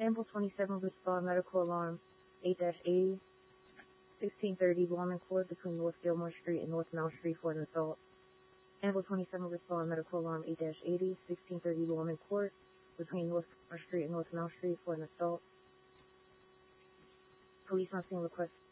Amble 27 respond medical alarm 8-80, 1630 Blondin Court between North Gilmore Street and North Mount Street for an assault. Amble 27 respond medical alarm 8-80, 1630 Blondin Court between North Gilmore Street and North Mount Street for an assault. Police on scene request